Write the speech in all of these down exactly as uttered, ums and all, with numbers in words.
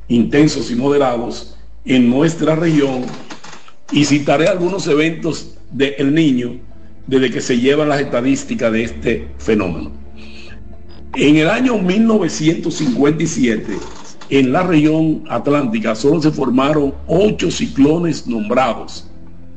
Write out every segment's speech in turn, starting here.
intensos y moderados en nuestra región, y citaré algunos eventos de El Niño desde que se llevan las estadísticas de este fenómeno. En el año mil novecientos cincuenta y siete, en la región atlántica solo se formaron ocho ciclones nombrados.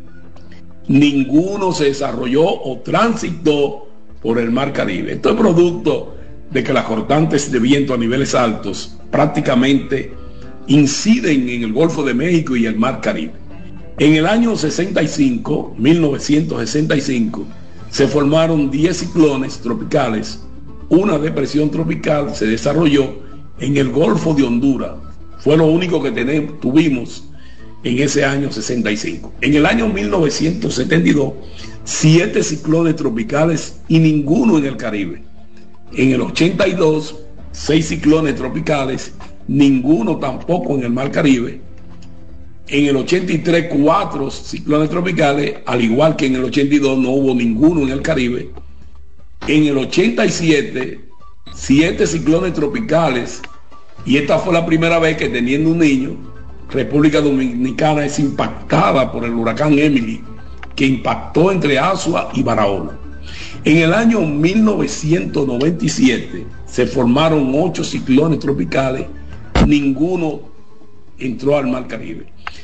Ninguno se desarrolló o transitó por el Mar Caribe. Esto es producto de que las corrientes de viento a niveles altos prácticamente inciden en el Golfo de México y el Mar Caribe. En el año sesenta y cinco, mil novecientos sesenta y cinco, se formaron diez ciclones tropicales. Una depresión tropical se desarrolló en el Golfo de Honduras. Fue lo único que tenemos, tuvimos en ese año sesenta y cinco. En el año mil novecientos setenta y dos, siete ciclones tropicales y ninguno en el Caribe. En el ochenta y dos, seis ciclones tropicales, ninguno tampoco en el Mar Caribe. En el ochenta y tres, cuatro ciclones tropicales, al igual que en el ochenta y dos no hubo ninguno en el Caribe. En el ochenta y siete, siete ciclones tropicales, y esta fue la primera vez que, teniendo un niño, República Dominicana es impactada por el huracán Emily, que impactó entre Azua y Barahona. En el año mil novecientos noventa y siete se formaron ocho ciclones tropicales, ninguno entró al Mar Caribe.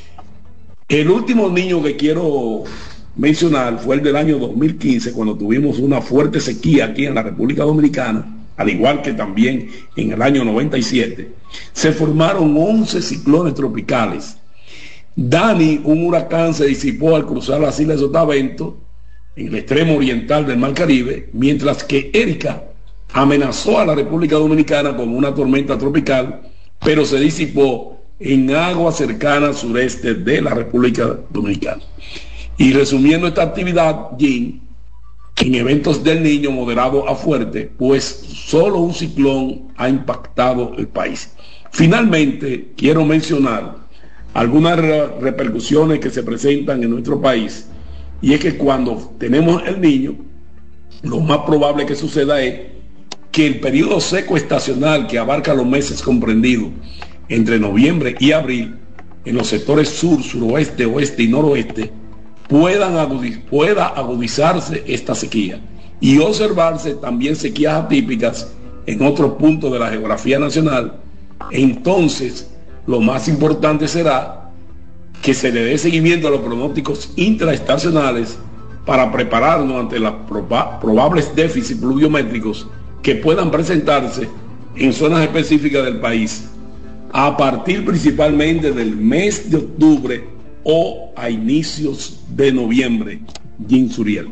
El último niño que quiero mencionar fue el del año dos mil quince, cuando tuvimos una fuerte sequía aquí en la República Dominicana, al igual que también en el año noventa y siete. Se formaron once ciclones tropicales. Dani, un huracán, se disipó al cruzar las islas de Sotavento, en el extremo oriental del Mar Caribe, mientras que Erika amenazó a la República Dominicana con una tormenta tropical, pero se disipó en aguas cercanas sureste de la República Dominicana. Y resumiendo esta actividad, Jim, en eventos del Niño moderado a fuerte, pues solo un ciclón ha impactado el país. Finalmente, quiero mencionar algunas re repercusiones que se presentan en nuestro país, y es que cuando tenemos el Niño, lo más probable que suceda es que el periodo seco estacional, que abarca los meses comprendidos entre noviembre y abril, en los sectores sur, suroeste, oeste y noroeste, puedan agudiz pueda agudizarse esta sequía y observarse también sequías atípicas en otros puntos de la geografía nacional. Entonces, lo más importante será que se le dé seguimiento a los pronósticos intraestacionales para prepararnos ante los proba probables déficits pluviométricos que puedan presentarse en zonas específicas del país a partir principalmente del mes de octubre o a inicios de noviembre. Jim Suriel.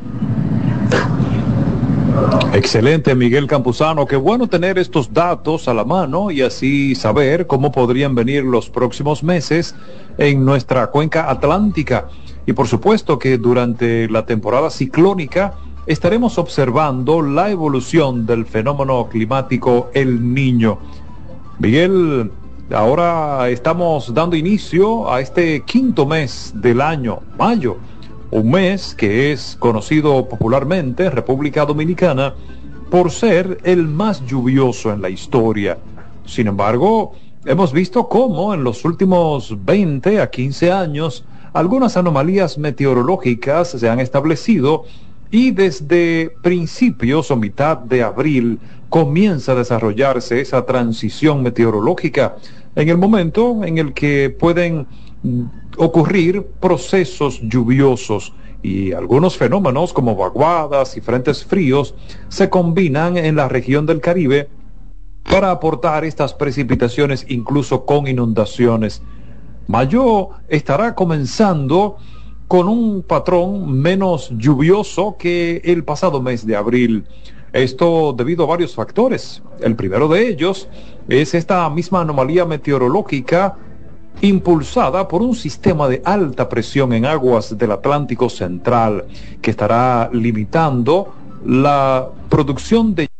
Excelente, Miguel Campuzano. Qué bueno tener estos datos a la mano y así saber cómo podrían venir los próximos meses en nuestra cuenca atlántica. Y por supuesto que durante la temporada ciclónica estaremos observando la evolución del fenómeno climático El Niño. Miguel, ahora estamos dando inicio a este quinto mes del año, mayo, un mes que es conocido popularmente en República Dominicana por ser el más lluvioso en la historia. Sin embargo, hemos visto cómo en los últimos veinte a quince años algunas anomalías meteorológicas se han establecido y desde principios o mitad de abril comienza a desarrollarse esa transición meteorológica en el momento en el que pueden ocurrir procesos lluviosos y algunos fenómenos como vaguadas y frentes fríos se combinan en la región del Caribe para aportar estas precipitaciones incluso con inundaciones. Mayo estará comenzando con un patrón menos lluvioso que el pasado mes de abril. Esto debido a varios factores. El primero de ellos es esta misma anomalía meteorológica impulsada por un sistema de alta presión en aguas del Atlántico Central que estará limitando la producción de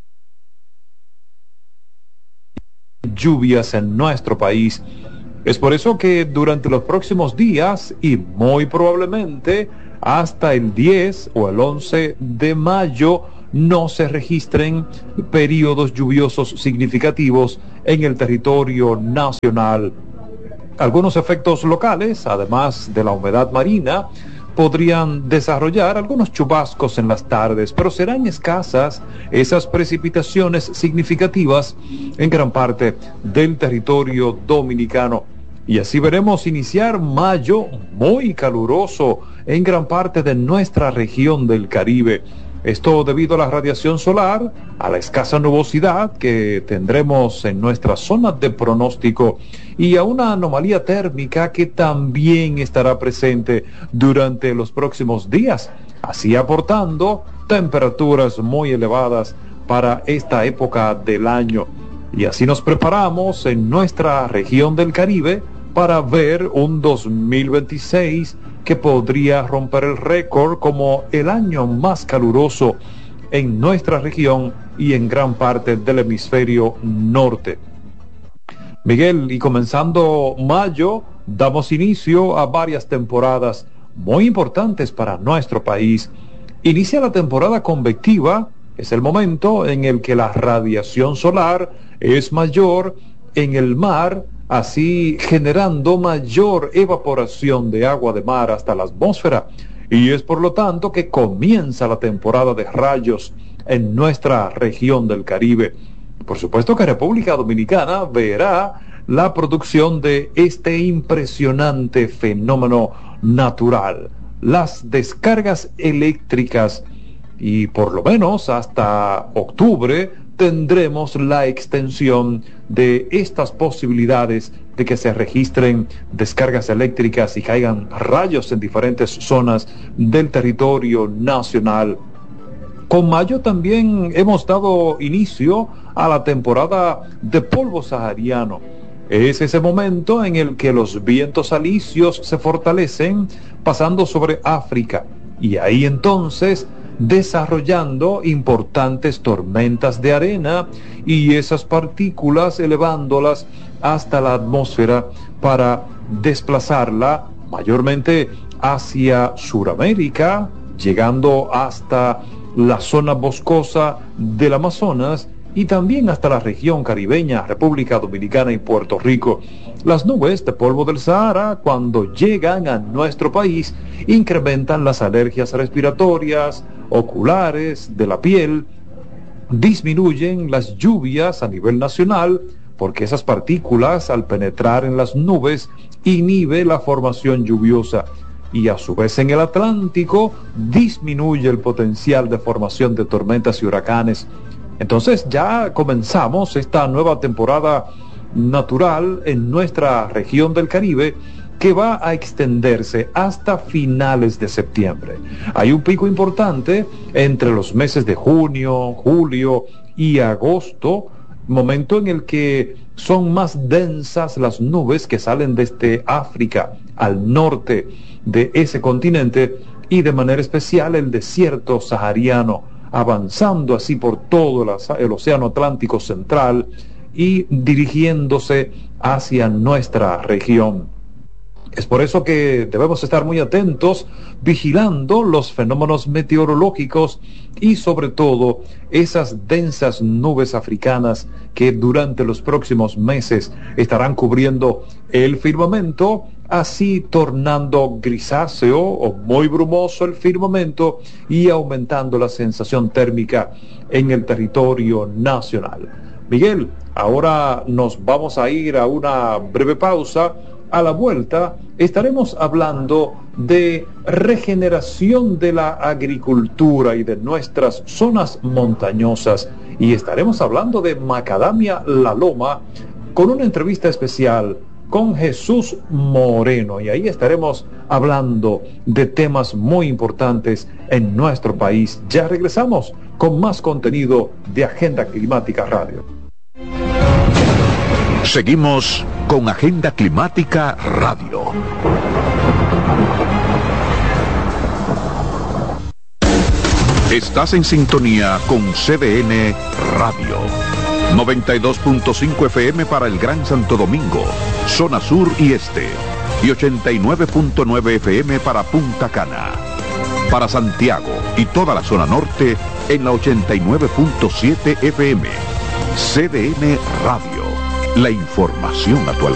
lluvias en nuestro país. Es por eso que durante los próximos días y muy probablemente hasta el diez o el once de mayo, no se registren periodos lluviosos significativos en el territorio nacional. Algunos efectos locales, además de la humedad marina, podrían desarrollar algunos chubascos en las tardes, pero serán escasas esas precipitaciones significativas en gran parte del territorio dominicano. Y así veremos iniciar mayo muy caluroso en gran parte de nuestra región del Caribe. Esto debido a la radiación solar, a la escasa nubosidad que tendremos en nuestra zona de pronóstico y a una anomalía térmica que también estará presente durante los próximos días, así aportando temperaturas muy elevadas para esta época del año. Y así nos preparamos en nuestra región del Caribe para ver un dos mil veintiséis que podría romper el récord como el año más caluroso en nuestra región y en gran parte del hemisferio norte. Miguel, y comenzando mayo, damos inicio a varias temporadas muy importantes para nuestro país. Inicia la temporada convectiva, es el momento en el que la radiación solar es mayor en el mar, así generando mayor evaporación de agua de mar hasta la atmósfera, y es por lo tanto que comienza la temporada de rayos en nuestra región del Caribe. Por supuesto que República Dominicana verá la producción de este impresionante fenómeno natural, las descargas eléctricas, y por lo menos hasta octubre tendremos la extensión de estas posibilidades de que se registren descargas eléctricas y caigan rayos en diferentes zonas del territorio nacional. Con mayo también hemos dado inicio a la temporada de polvo sahariano. Es ese momento en el que los vientos alisios se fortalecen pasando sobre África y ahí entonces desarrollando importantes tormentas de arena y esas partículas elevándolas hasta la atmósfera para desplazarla mayormente hacia Sudamérica, llegando hasta la zona boscosa del Amazonas y también hasta la región caribeña, República Dominicana y Puerto Rico. Las nubes de polvo del Sahara, cuando llegan a nuestro país, incrementan las alergias respiratorias, oculares, de la piel, disminuyen las lluvias a nivel nacional, porque esas partículas, al penetrar en las nubes, inhibe la formación lluviosa. Y a su vez en el Atlántico, disminuye el potencial de formación de tormentas y huracanes. Entonces ya comenzamos esta nueva temporada natural en nuestra región del Caribe, que va a extenderse hasta finales de septiembre. Hay un pico importante entre los meses de junio, julio y agosto, momento en el que son más densas las nubes que salen desde África al norte de ese continente y de manera especial el desierto sahariano, avanzando así por todo el océano Atlántico central y dirigiéndose hacia nuestra región. Es por eso que debemos estar muy atentos, vigilando los fenómenos meteorológicos y sobre todo esas densas nubes africanas que durante los próximos meses estarán cubriendo el firmamento, así tornando grisáceo o muy brumoso el firmamento y aumentando la sensación térmica en el territorio nacional. Miguel, ahora nos vamos a ir a una breve pausa. A la vuelta estaremos hablando de regeneración de la agricultura y de nuestras zonas montañosas y estaremos hablando de Macadamia La Loma con una entrevista especial con Jesús Moreno, y ahí estaremos hablando de temas muy importantes en nuestro país. Ya regresamos con más contenido de Agenda Climática Radio. Seguimos con Agenda Climática Radio. Estás en sintonía con C D N Radio. noventa y dos punto cinco F M para el Gran Santo Domingo, zona sur y este. Y ochenta y nueve punto nueve F M para Punta Cana. Para Santiago y toda la zona norte, en la ochenta y nueve punto siete F M. C D N Radio. La información a tu alcance.